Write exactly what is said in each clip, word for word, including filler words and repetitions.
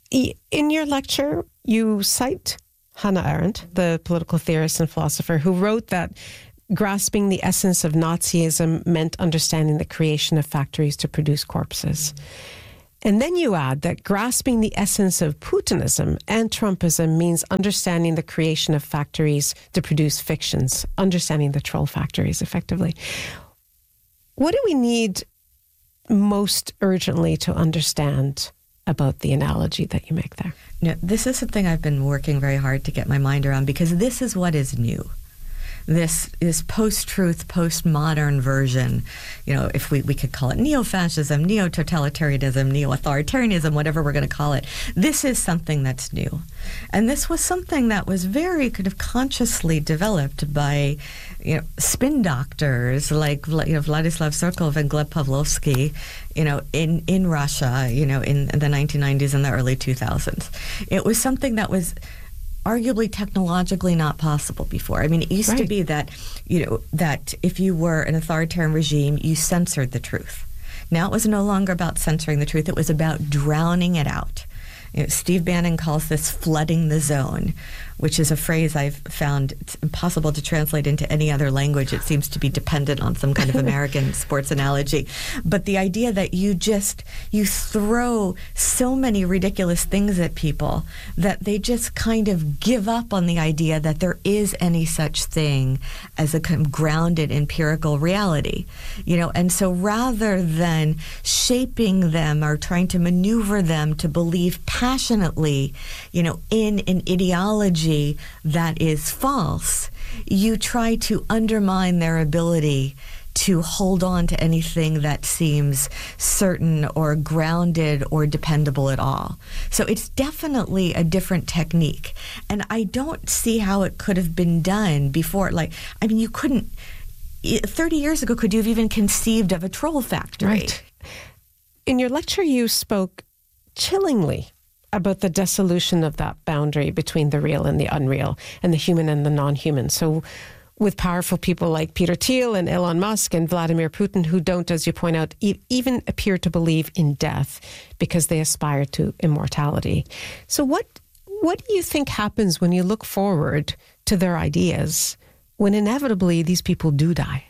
In your lecture, you cite Hannah Arendt, the political theorist and philosopher, who wrote that grasping the essence of Nazism meant understanding the creation of factories to produce corpses. And then you add that grasping the essence of Putinism and Trumpism means understanding the creation of factories to produce fictions, understanding the troll factories, effectively. What do we need most urgently to understand about the analogy that you make there? No, this is something I've been working very hard to get my mind around, because this is what is new. This is post-truth, post-modern version, you know, if we, we could call it neo-fascism, neo-totalitarianism, neo-authoritarianism, whatever we're going to call it. This is something that's new. And this was something that was very kind of consciously developed by, you know, spin doctors like, you know, Vladislav Surkov and Gleb Pavlovsky, you know, in, in Russia, you know, in the nineteen nineties and the early two thousands. It was something that was arguably technologically not possible before. I mean, it used right. to be that, you know, that if you were an authoritarian regime, you censored the truth. Now it was no longer about censoring the truth. It was about drowning it out. You know, Steve Bannon calls this flooding the zone, which is a phrase I've found it's impossible to translate into any other language. It seems to be dependent on some kind of American sports analogy. But the idea that you just, you throw so many ridiculous things at people that they just kind of give up on the idea that there is any such thing as a kind of grounded empirical reality. You know, and so rather than shaping them or trying to maneuver them to believe passionately, you know, in an ideology that is false, you try to undermine their ability to hold on to anything that seems certain or grounded or dependable at all. So it's definitely a different technique. And I don't see how it could have been done before. Like, I mean, you couldn't, thirty years ago, could you have even conceived of a troll factory? Right. In your lecture, you spoke chillingly about the dissolution of that boundary between the real and the unreal, and the human and the non-human. So with powerful people like Peter Thiel and Elon Musk and Vladimir Putin, who don't, as you point out, e- even appear to believe in death because they aspire to immortality. So what what do you think happens when you look forward to their ideas, when inevitably these people do die?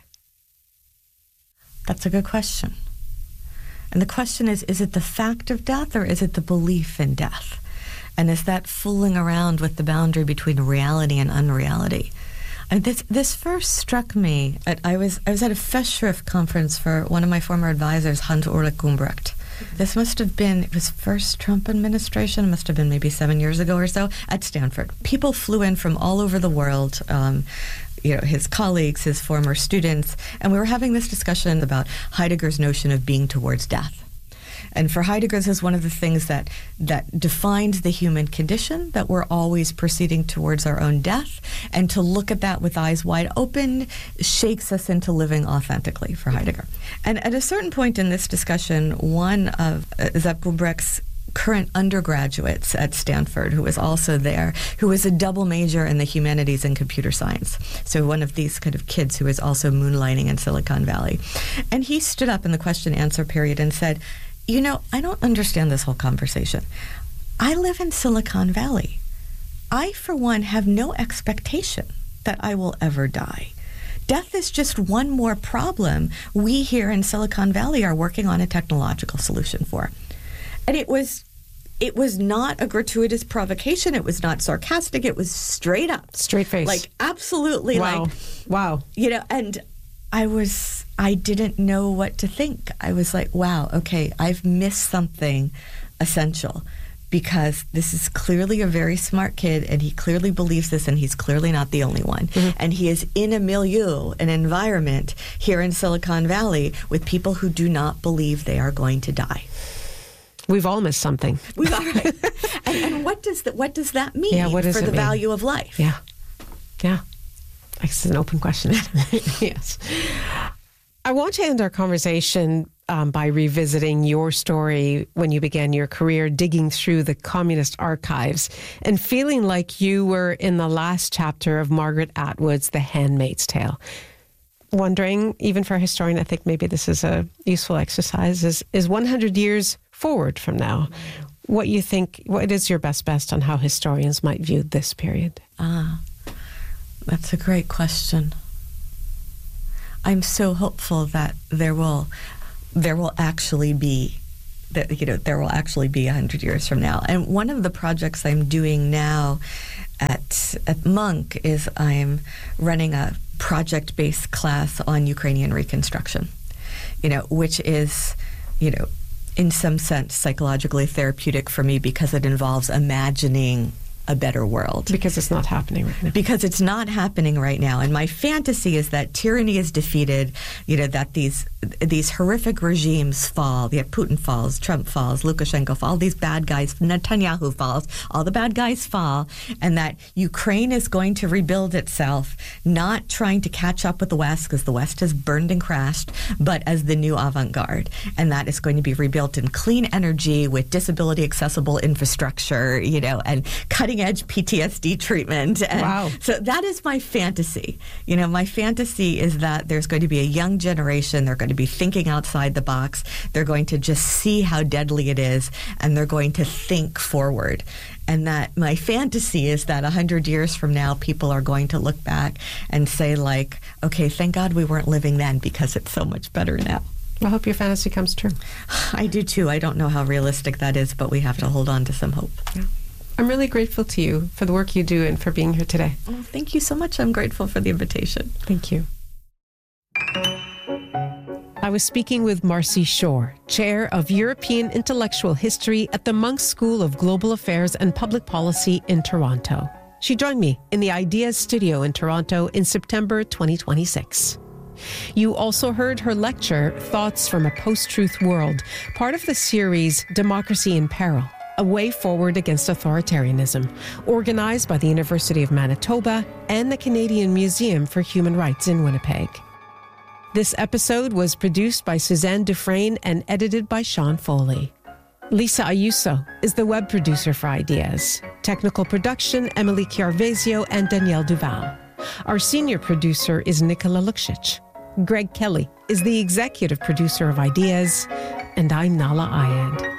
That's a good question. And the question is, is it the fact of death or is it the belief in death? And is that fooling around with the boundary between reality and unreality? And this this first struck me. At, I was I was at a Festschrift conference for one of my former advisors, Hans-Ulrich Gumbrecht. This must have been, it was first Trump administration, it must have been maybe seven years ago or so, at Stanford. People flew in from all over the world, um, you know, his colleagues, his former students, and we were having this discussion about Heidegger's notion of being towards death. And for Heidegger, this is one of the things that that defines the human condition, that we're always proceeding towards our own death, and to look at that with eyes wide open shakes us into living authentically for Heidegger. And at a certain point in this discussion, one of uh, Sepp Gumbrecht's current undergraduates at Stanford, who was also there, who was a double major in the humanities and computer science. So one of these kind of kids who was also moonlighting in Silicon Valley. And he stood up in the question answer period and said, you know, I don't understand this whole conversation. I live in Silicon Valley. I, for one, have no expectation that I will ever die. Death is just one more problem we here in Silicon Valley are working on a technological solution for. And it was it was not a gratuitous provocation. It was not sarcastic. It was straight up. Straight face. Like, absolutely. Wow. Like, wow. You know, and I was, I didn't know what to think. I was like, wow, okay, I've missed something essential, because this is clearly a very smart kid, and he clearly believes this, and he's clearly not the only one. Mm-hmm. And he is in a milieu, an environment here in Silicon Valley with people who do not believe they are going to die. We've all missed something. We've all, right. and, and what does that, what does that mean yeah, what does for it the mean? value of life? Yeah. Yeah. It's an open question. Yes. I want to end our conversation um, by revisiting your story when you began your career digging through the communist archives and feeling like you were in the last chapter of Margaret Atwood's The Handmaid's Tale. Wondering, even for a historian, I think maybe this is a useful exercise, is, is one hundred years forward from now, what you think, what is your best best on how historians might view this period? Ah, that's a great question. I'm so hopeful that there will there will actually be that you know there will actually be a hundred years from now. And one of the projects I'm doing now at at Munk is I'm running a project-based class on Ukrainian reconstruction. You know, which is, you know, in some sense psychologically therapeutic for me because it involves imagining a better world. Because it's not happening right now. Because it's not happening right now. And my fantasy is that tyranny is defeated, you know, that these these horrific regimes fall, yeah, Putin falls, Trump falls, Lukashenko falls, all these bad guys, Netanyahu falls, all the bad guys fall, and that Ukraine is going to rebuild itself, not trying to catch up with the West, because the West has burned and crashed, but as the new avant-garde. And that is going to be rebuilt in clean energy with disability-accessible infrastructure, you know, and cutting-edge P T S D treatment. And wow. So that is my fantasy. You know, my fantasy is that there's going to be a young generation, they're going to be thinking outside the box, they're going to just see how deadly it is, and they're going to think forward. And that my fantasy is that a hundred years from now, people are going to look back and say, like, okay, thank God we weren't living then because it's so much better now. I hope your fantasy comes true. I do too. I don't know how realistic that is, but we have to hold on to some hope. Yeah. I'm really grateful to you for the work you do and for being here today. Oh, thank you so much. I'm grateful for the invitation. Thank you. I was speaking with Marcy Shore, Chair of European Intellectual History at the Munk School of Global Affairs and Public Policy in Toronto. She joined me in the Ideas Studio in Toronto in September twenty twenty-six. You also heard her lecture, Thoughts from a Post-Truth World, part of the series Democracy in Peril, A Way Forward Against Authoritarianism, organized by the University of Manitoba and the Canadian Museum for Human Rights in Winnipeg. This episode was produced by Suzanne Dufresne and edited by Sean Foley. Lisa Ayuso is the web producer for Ideas. Technical production, Emily Chiarvesio and Danielle Duval. Our senior producer is Nicola Luksic. Greg Kelly is the executive producer of Ideas, and I'm Nala Ayad.